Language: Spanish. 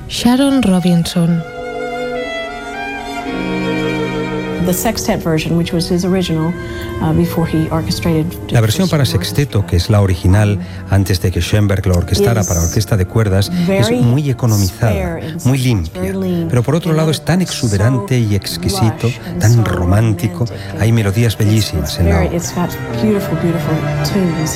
Sharon Robinson. La versión para sexteto, que es la original antes de que Schoenberg lo orquestara para orquesta de cuerdas, es muy economizada, muy limpia, pero por otro lado es tan exuberante y exquisito, tan romántico. Hay melodías bellísimas en la obra.